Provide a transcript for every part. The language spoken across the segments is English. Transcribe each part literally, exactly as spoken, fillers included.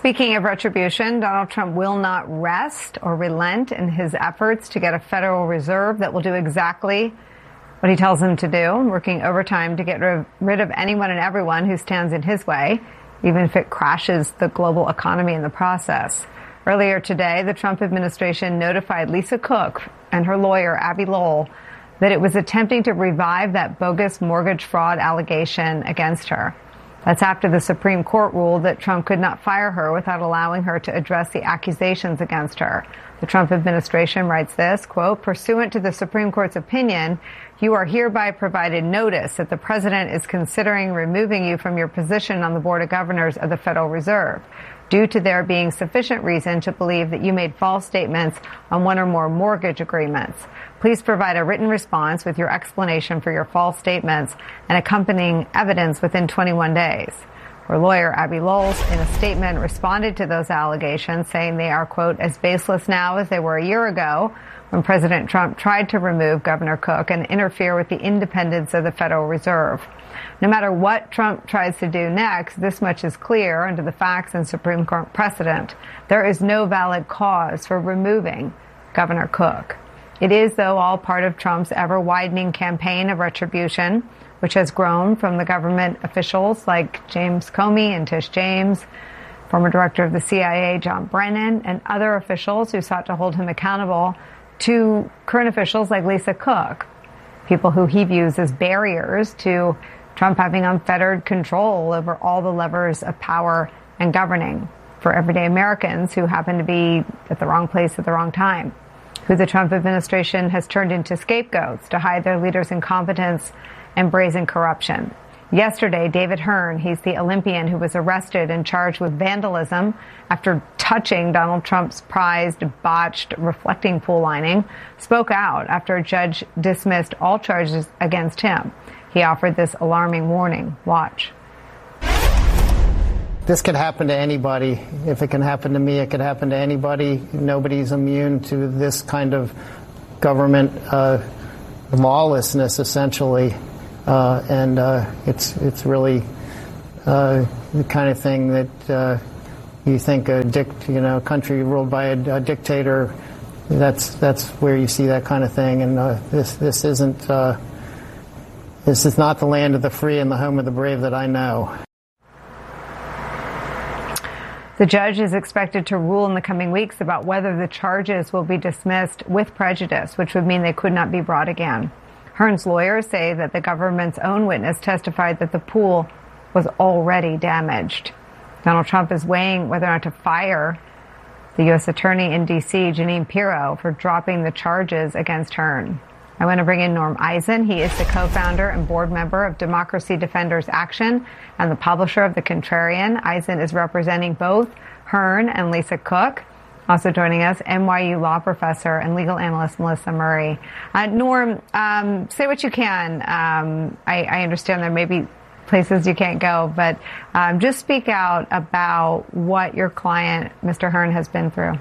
Speaking of retribution, Donald Trump will not rest or relent in his efforts to get a Federal Reserve that will do exactly what he tells them to do, working overtime to get rid of anyone and everyone who stands in his way, even if it crashes the global economy in the process. Earlier today, the Trump administration notified Lisa Cook and her lawyer, Abbe Lowell, that it was attempting to revive that bogus mortgage fraud allegation against her. That's after the Supreme Court ruled that Trump could not fire her without allowing her to address the accusations against her. The Trump administration writes this, quote, pursuant to the Supreme Court's opinion, you are hereby provided notice that the president is considering removing you from your position on the Board of Governors of the Federal Reserve due to there being sufficient reason to believe that you made false statements on one or more mortgage agreements. Please provide a written response with your explanation for your false statements and accompanying evidence within twenty-one days. Her lawyer, Abbe Lowell, in a statement responded to those allegations, saying they are, quote, as baseless now as they were a year ago when President Trump tried to remove Governor Cook and interfere with the independence of the Federal Reserve. No matter what Trump tries to do next, this much is clear under the facts and Supreme Court precedent. There is no valid cause for removing Governor Cook. It is, though, all part of Trump's ever-widening campaign of retribution, which has grown from the government officials like James Comey and Tish James, former director of the C I A John Brennan, and other officials who sought to hold him accountable, to current officials like Lisa Cook, people who he views as barriers to Trump having unfettered control over all the levers of power and governing for everyday Americans who happen to be at the wrong place at the wrong time, who the Trump administration has turned into scapegoats to hide their leaders' incompetence and brazen corruption. Yesterday, David Hearn, he's the Olympian who was arrested and charged with vandalism after touching Donald Trump's prized, botched reflecting pool lining, spoke out after a judge dismissed all charges against him. He offered this alarming warning. Watch. This could happen to anybody. If it can happen to me, it could happen to anybody. Nobody's immune to this kind of government uh, lawlessness, essentially. Uh, and uh, it's it's really uh, the kind of thing that uh, you think a dict, you know, country ruled by a, a dictator. That's that's where you see that kind of thing. And uh, this this isn't uh, this is not the land of the free and the home of the brave that I know. The judge is expected to rule in the coming weeks about whether the charges will be dismissed with prejudice, which would mean they could not be brought again. Hearn's lawyers say that the government's own witness testified that the pool was already damaged. Donald Trump is weighing whether or not to fire the U S attorney in D C, Jeanine Pirro, for dropping the charges against Hearn. I want to bring in Norm Eisen. He is the co-founder and board member of Democracy Defenders Action and the publisher of The Contrarian. Eisen is representing both Hearn and Lisa Cook. Also joining us, N Y U law professor and legal analyst Melissa Murray. Uh, Norm, um, say what you can. Um, I, I understand there may be places you can't go, but um, just speak out about what your client, Mister Hearn, has been through.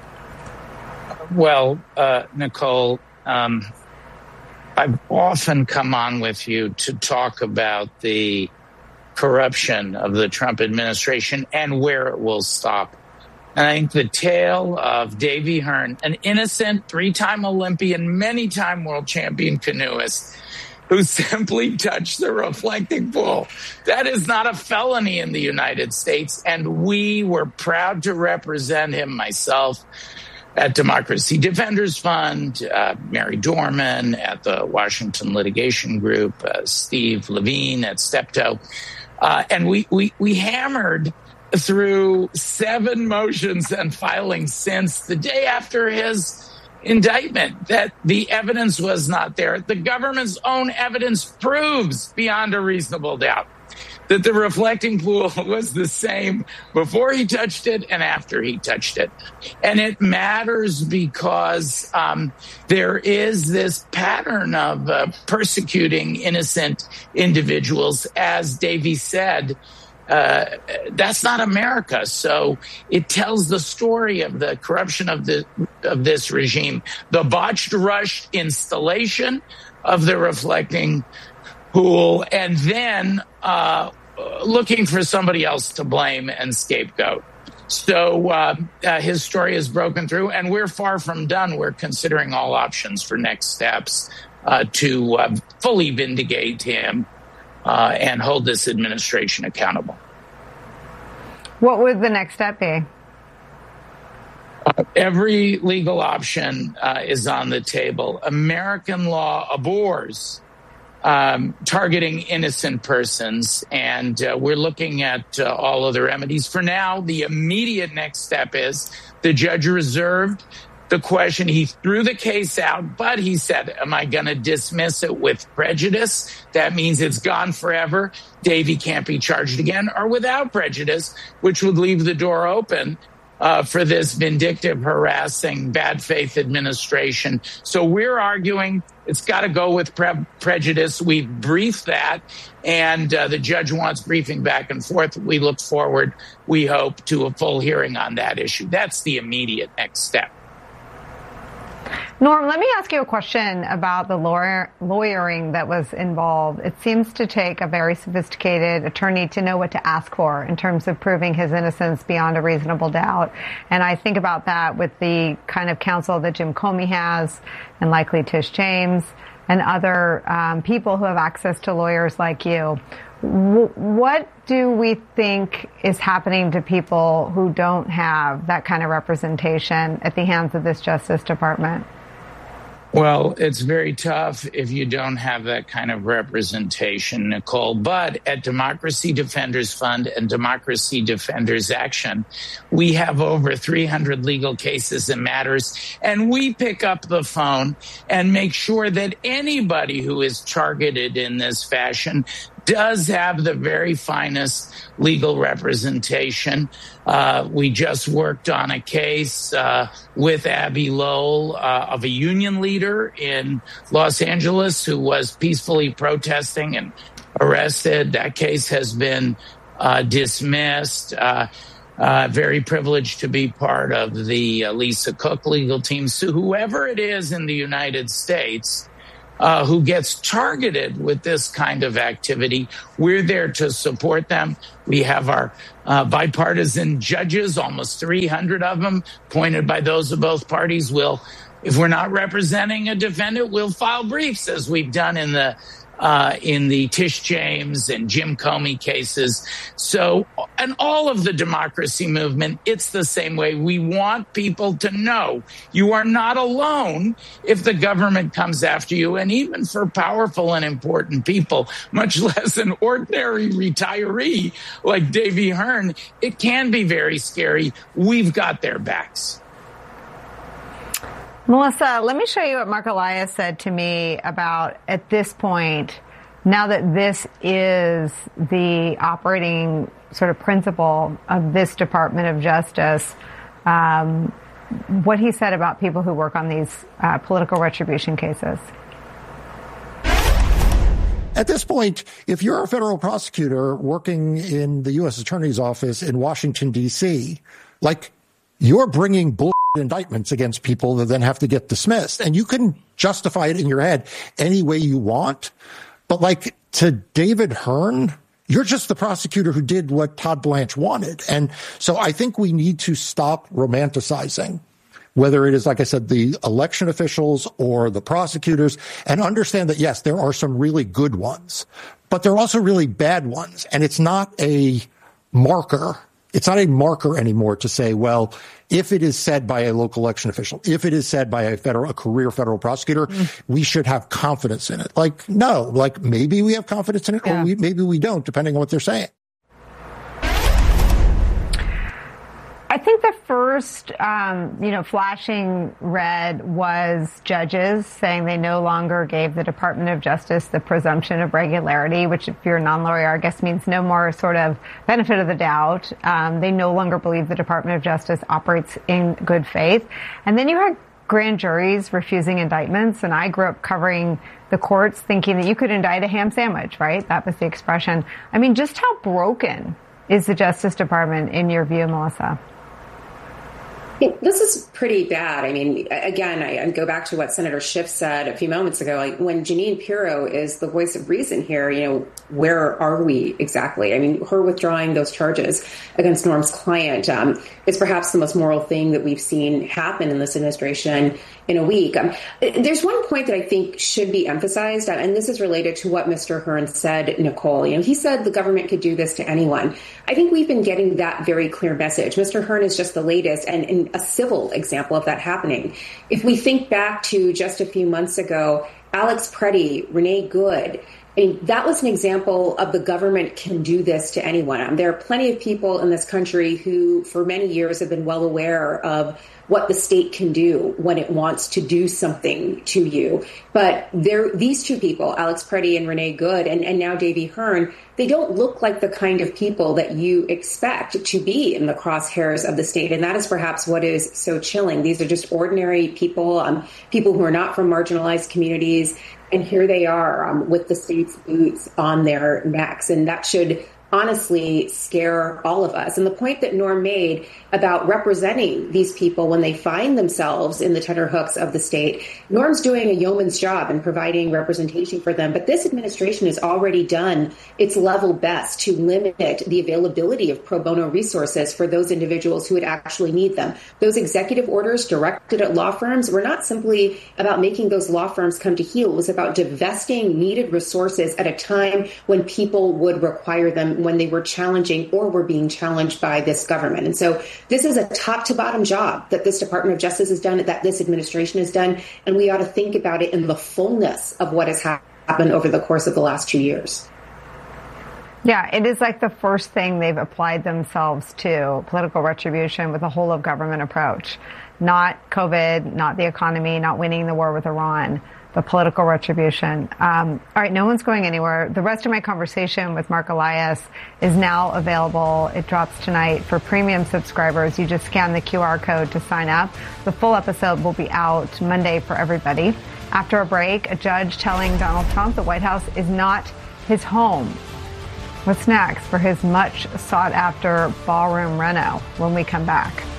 Well, uh, Nicole, um, I've often come on with you to talk about the corruption of the Trump administration and where it will stop. And I think the tale of Davy Hearn, an innocent three-time Olympian, many-time world champion canoeist, who simply touched the reflecting pool. That is not a felony in the United States, and we were proud to represent him, myself, at Democracy Defenders Fund, uh, Mary Dorman at the Washington Litigation Group, uh, Steve Levine at Steptoe. Uh, and we, we, we hammered through seven motions and filings since the day after his indictment that the evidence was not there. The government's own evidence proves beyond a reasonable doubt that the reflecting pool was the same before he touched it and after he touched it. And it matters because um, there is this pattern of uh, persecuting innocent individuals. As Davy said, uh, that's not America. So it tells the story of the corruption of the of this regime, the botched, rushed installation of the reflecting pool, and then uh, looking for somebody else to blame and scapegoat. So uh, uh, his story is broken through, and we're far from done. We're considering all options for next steps uh, to uh, fully vindicate him uh, and hold this administration accountable. What would the next step be? Uh, every legal option uh, is on the table. American law abhors um, targeting innocent persons, and uh, we're looking at uh, all of the remedies. For now, the immediate next step is the judge reserved the question. He threw the case out, but he said, am I going to dismiss it with prejudice? That means it's gone forever. Davey can't be charged again, or without prejudice, which would leave the door open Uh, for this vindictive, harassing, bad faith administration. So we're arguing it's got to go with pre- prejudice. We've briefed that, and uh, the judge wants briefing back and forth. We look forward, we hope, to a full hearing on that issue. That's the immediate next step. Norm, let me ask you a question about the lawyer, lawyering that was involved. It seems to take a very sophisticated attorney to know what to ask for in terms of proving his innocence beyond a reasonable doubt. And I think about that with the kind of counsel that Jim Comey has, and likely Tish James, and other um, people who have access to lawyers like you. W- what do we think is happening to people who don't have that kind of representation at the hands of this Justice Department? Well, it's very tough if you don't have that kind of representation, Nicole. But at Democracy Defenders Fund and Democracy Defenders Action, we have over three hundred legal cases and matters, and we pick up the phone and make sure that anybody who is targeted in this fashion does have the very finest legal representation. Uh, we just worked on a case uh, with Abby Lowell uh, of a union leader in Los Angeles who was peacefully protesting and arrested. That case has been uh, dismissed. Uh, uh, very privileged to be part of the uh, Lisa Cook legal team. So whoever it is in the United States Uh, who gets targeted with this kind of activity, we're there to support them. We have our uh, bipartisan judges, almost three hundred of them, appointed by those of both parties. We'll, if we're not representing a defendant, we'll file briefs, as we've done in the uh, in the Tish James and Jim Comey cases. So, and all of the democracy movement, it's the same way. We want people to know you are not alone if the government comes after you. And even for powerful and important people, much less an ordinary retiree like Davey Hearn, it can be very scary. We've got their backs. Melissa, let me show you what Mark Elias said to me about, at this point, now that this is the operating sort of principle of this Department of Justice, um, what he said about people who work on these uh, political retribution cases. At this point, if you're a federal prosecutor working in the U S Attorney's Office in Washington, D C, like, you're bringing bull indictments against people that then have to get dismissed. And you can justify it in your head any way you want. But like, to David Hearn, you're just the prosecutor who did what Todd Blanche wanted. And so I think we need to stop romanticizing, whether it is, like I said, the election officials or the prosecutors, and understand that, yes, there are some really good ones, but there are also really bad ones. And it's not a marker. It's not a marker anymore to say, well, if it is said by a local election official, if it is said by a federal, a career federal prosecutor, mm. we should have confidence in it. Like, no, like maybe we have confidence in it, yeah. or we, maybe we don't, depending on what they're saying. I think the first, um, you know, flashing red was judges saying they no longer gave the Department of Justice the presumption of regularity, which if you're a non-lawyer, I guess means no more sort of benefit of the doubt. Um, they no longer believe the Department of Justice operates in good faith. And then you had grand juries refusing indictments. And I grew up covering the courts thinking that you could indict a ham sandwich, right? That was the expression. I mean, just how broken is the Justice Department in your view, Melissa? This is pretty bad. I mean, again, I, I go back to what Senator Schiff said a few moments ago. Like, when Jeanine Pirro is the voice of reason here, you know, where are we exactly? I mean, her withdrawing those charges against Norm's client um, is perhaps the most moral thing that we've seen happen in this administration in a week. Um, there's one point that I think should be emphasized, and this is related to what Mister Hearn said, Nicole. You know, he said the government could do this to anyone. I think we've been getting that very clear message. Mister Hearn is just the latest and, and a civil example of that happening. If we think back to just a few months ago, Alex Preddy, Renee Good, I mean, that was an example of the government can do this to anyone. Um, there are plenty of people in this country who, for many years, have been well aware of what the state can do when it wants to do something to you. But there, these two people, Alex Preddy and Renee Good, and, and now Davy Hearn, they don't look like the kind of people that you expect to be in the crosshairs of the state. And that is perhaps what is so chilling. These are just ordinary people, um, people who are not from marginalized communities. And here they are um, with the state's boots on their necks. And that should honestly scare all of us. And the point that Norm made about representing these people when they find themselves in the tenterhooks of the state, Norm's doing a yeoman's job in providing representation for them. But this administration has already done its level best to limit the availability of pro bono resources for those individuals who would actually need them. Those executive orders directed at law firms were not simply about making those law firms come to heel. It was about divesting needed resources at a time when people would require them, when they were challenging or were being challenged by this government. And so this is a top to bottom job that this Department of Justice has done, that this administration has done, and we ought to think about it in the fullness of what has happened over the course of the last two years. Yeah, it is like the first thing they've applied themselves to, political retribution with a whole of government approach. Not COVID, not the economy, not winning the war with Iran, but political retribution. Um, all right, no one's going anywhere. The rest of my conversation with Mark Elias is now available. It drops tonight for premium subscribers. You just scan the Q R code to sign up. The full episode will be out Monday for everybody. After a break, a judge telling Donald Trump the White House is not his home. What's next for his much sought after ballroom reno when we come back?